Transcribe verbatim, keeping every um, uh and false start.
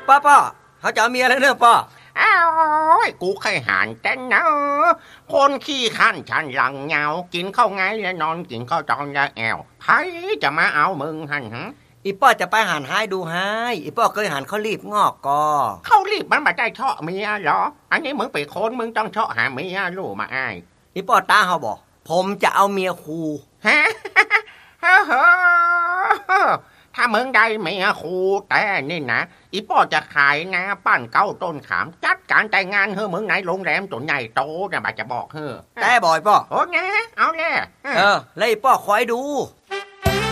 ป้าป้าเขาจะเอาเมียแล้วเนอะป้าอ้าวกูเคยหานแต่เนาะคนขี้ขันฉันหลังเหงากินข้าวไงแล้วนอนกินข้าวจองยาแอวไผจะมาเอามึงหันฮะอีป้อจะไปหันให้ดูให้อีป้อเคยหันเขารีบงอกกอเขารีบมันมาได้เชาะเมียเหรออันนี้มึงไปโคนมึงต้องเชาะหาเมียลูกมาอ้ายอีป้อตาเขาบอกผมจะเอาเมียครูฮะฮ่าฮ่าถ้ามึงได้เมียครูแต่นี่นะอีป้อจะขายนาปั้นเก้าต้นขามจัดการแต่งงานเฮ้อมึงไหนโรงแรมจนใหญ่โตนะบ่าจะบอกเฮ้อแต่บ่อยป้อโอ้ไงเอาแน่เออแล้วอีป้อคอยดู